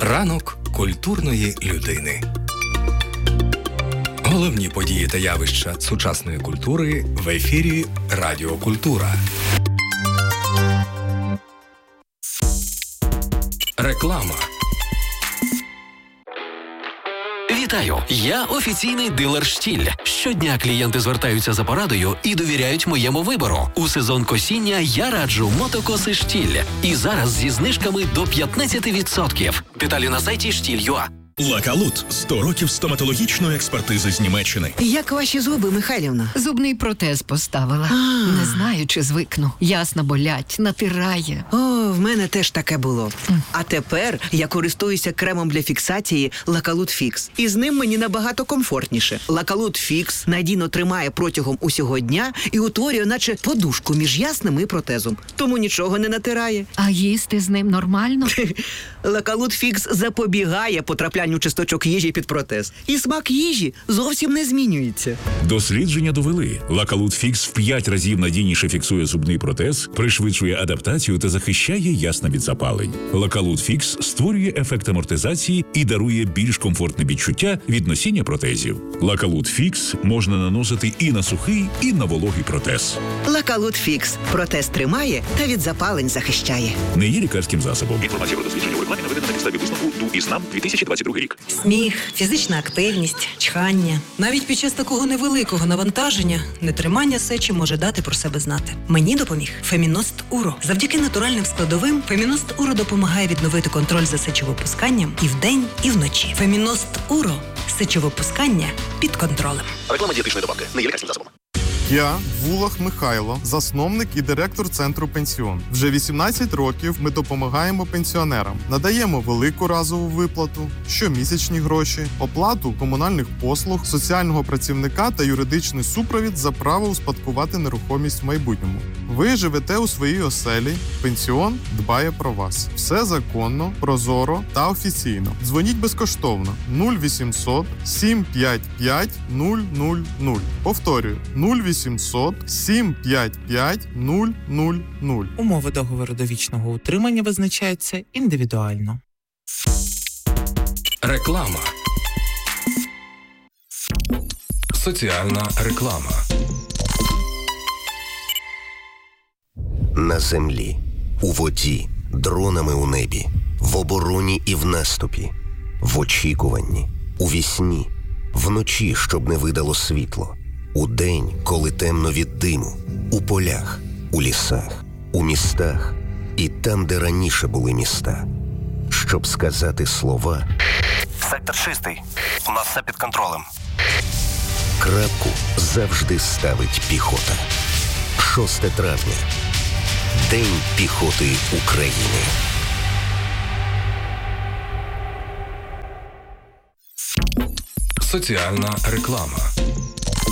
Ранок культурної людини. Головні події та явища сучасної культури в ефірі Радіо Культура. Реклама. Вітаю! Я офіційний дилер «Штіль». Щодня клієнти звертаються за порадою і довіряють моєму вибору. У сезон косіння я раджу мотокоси «Штіль». І зараз зі знижками до 15%. Деталі на сайті «Штіль.ua». Лакалут – 100 років стоматологічної експертизи з Німеччини. Як ваші зуби, Михайлівна? Зубний протез поставила. Не знаю, чи звикну. Ясно болять, натирає. О, в мене теж таке було. А тепер я користуюся кремом для фіксації Лакалут Фікс. І з ним мені набагато комфортніше. Лакалут Фікс надійно тримає протягом усього дня і утворює наче подушку між ясним і протезом. Тому нічого не натирає. А їсти з ним нормально? Лакалут Фікс запобігає потраплянню часточок їжі під протез. І смак їжі зовсім не змінюється. Дослідження довели. Лакалут Фікс в 5 разів надійніше фіксує зубний протез, пришвидшує адаптацію та захищає ясна від запалень. Лакалут Фікс створює ефект амортизації і дарує більш комфортне відчуття від носіння протезів. Лакалут Фікс можна наносити і на сухий, і на вологий протез. Лакалут Фікс. Протез тримає та від запалень захищає. Не є лікарським засобом. Інформація про дослідження у рекламі наведена на підставі висновку ДУ-ІСНАМ 2022 рік. Сміх, фізична активність, чхання. Навіть під час такого невеликого навантаження нетримання сечі може дати про себе знати. Мені допоміг Феміност Уро. Завдяки натуральним складовим Феміност Уро допомагає відновити контроль за сечовипусканням і вдень, і вночі. Феміност Уро. Сечовипускання під контролем. Реклама дієтичної добавки. Не є лікарським засобом. Я Вулах Михайло, засновник і директор центру «Пенсіон». Вже 18 років ми допомагаємо пенсіонерам. Надаємо велику разову виплату, щомісячні гроші, оплату комунальних послуг, соціального працівника та юридичний супровід за право успадкувати нерухомість в майбутньому. Ви живете у своїй оселі, «Пенсіон» дбає про вас. Все законно, прозоро та офіційно. Дзвоніть безкоштовно 0800 755 000. Повторюю, 0800 755 000. Умови договору довічного утримання визначаються індивідуально. Реклама. Соціальна реклама. На землі, у воді, дронами у небі, в обороні і в наступі, в очікуванні, у вісні, вночі, щоб не видало світло, удень, коли темно від диму, у полях, у лісах, у містах і там, де раніше були міста. Щоб сказати слова Сектор чистий. У нас все під контролем. крапку завжди ставить піхота. 6 травня. День піхоти України. Соціальна реклама.